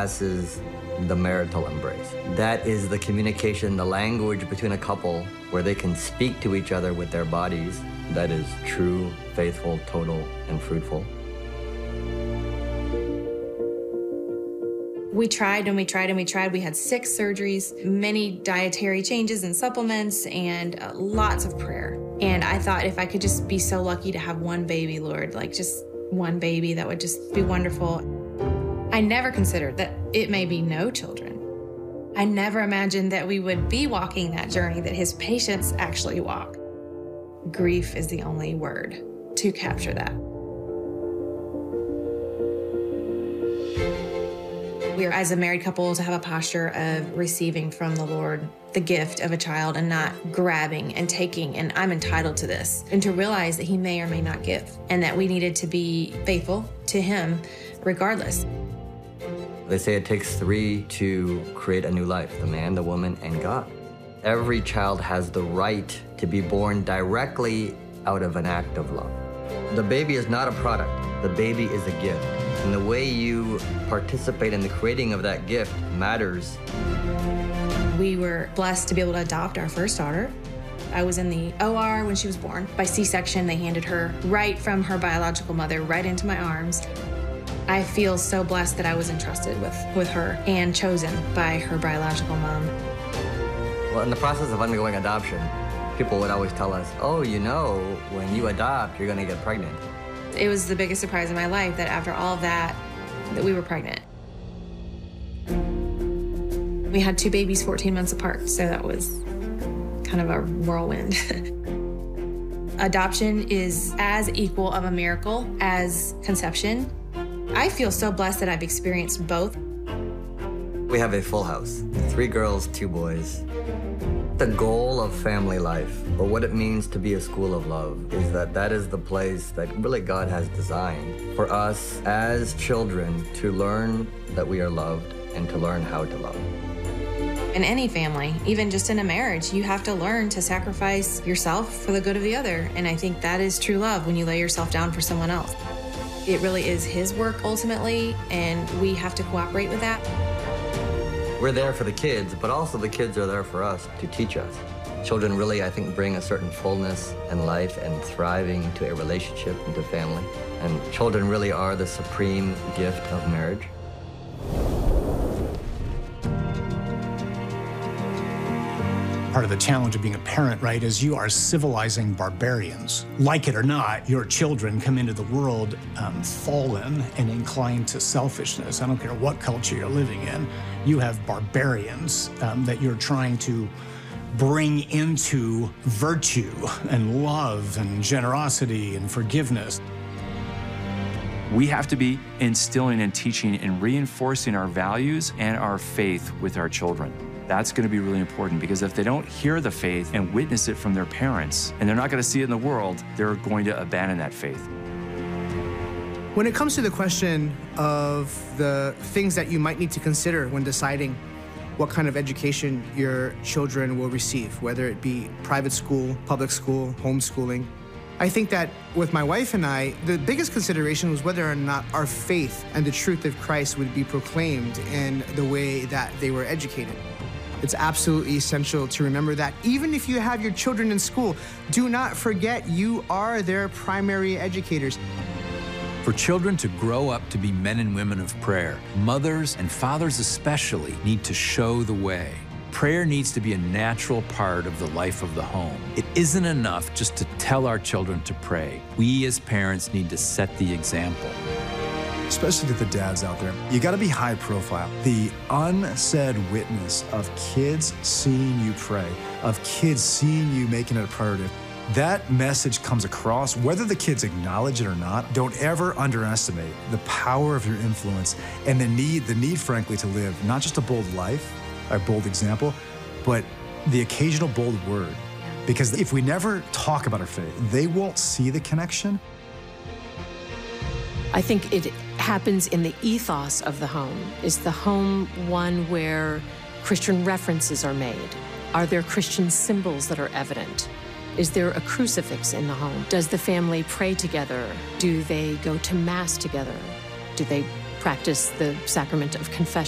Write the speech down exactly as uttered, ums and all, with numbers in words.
surpasses the marital embrace. That is the communication, the language between a couple where they can speak to each other with their bodies. That is true, faithful, total, and fruitful. We tried and we tried and we tried. We had six surgeries, many dietary changes and supplements, and uh, lots of prayer. And I thought if I could just be so lucky to have one baby, Lord, like just one baby, that would just be wonderful. I never considered that it may be no children. I never imagined that we would be walking that journey that his patients actually walk. Grief is the only word to capture that. We are, as a married couple, to have a posture of receiving from the Lord the gift of a child and not grabbing and taking and I'm entitled to this, and to realize that he may or may not give, and that we needed to be faithful to him regardless. They say it takes three to create a new life, the man, the woman, and God. Every child has the right to be born directly out of an act of love. The baby is not a product. The baby is a gift. And the way you participate in the creating of that gift matters. We were blessed to be able to adopt our first daughter. I was in the O R when she was born. By C-section, they handed her right from her biological mother right into my arms. I feel so blessed that I was entrusted with, with her and chosen by her biological mom. Well, in the process of undergoing adoption, people would always tell us, oh, you know, when you adopt, you're gonna get pregnant. It was the biggest surprise in my life that after all of that, that we were pregnant. We had two babies fourteen months apart, so that was kind of a whirlwind. Adoption is as equal of a miracle as conception. I feel so blessed that I've experienced both. We have a full house, three girls, two boys. The goal of family life, or what it means to be a school of love, is that that is the place that really God has designed for us as children to learn that we are loved and to learn how to love. In any family, even just in a marriage, you have to learn to sacrifice yourself for the good of the other. And I think that is true love, when you lay yourself down for someone else. It really is his work ultimately, and we have to cooperate with that. We're there for the kids, but also the kids are there for us to teach us. Children really, I think, bring a certain fullness and life and thriving to a relationship and to family. And children really are the supreme gift of marriage. Part of the challenge of being a parent, right, is you are civilizing barbarians. Like it or not, your children come into the world um, fallen and inclined to selfishness. I don't care what culture you're living in. You have barbarians um, that you're trying to bring into virtue and love and generosity and forgiveness. We have to be instilling and teaching and reinforcing our values and our faith with our children. That's going to be really important, because if they don't hear the faith and witness it from their parents, and they're not going to see it in the world, they're going to abandon that faith. When it comes to the question of the things that you might need to consider when deciding what kind of education your children will receive, whether it be private school, public school, homeschooling, I think that with my wife and I, the biggest consideration was whether or not our faith and the truth of Christ would be proclaimed in the way that they were educated. It's absolutely essential to remember that even if you have your children in school, do not forget you are their primary educators. For children to grow up to be men and women of prayer, mothers and fathers especially need to show the way. Prayer needs to be a natural part of the life of the home. It isn't enough just to tell our children to pray. We as parents need to set the example. Especially to the dads out there, you gotta be high profile. The unsaid witness of kids seeing you pray, of kids seeing you making it a priority, that message comes across, whether the kids acknowledge it or not. Don't ever underestimate the power of your influence and the need, the need, frankly, to live not just a bold life, a bold example, but the occasional bold word. Because if we never talk about our faith, they won't see the connection. I think it happens in the ethos of the home. Is the home one where Christian references are made? Are there Christian symbols that are evident? Is there a crucifix in the home? Does the family pray together? Do they go to Mass together? Do they practice the sacrament of confession?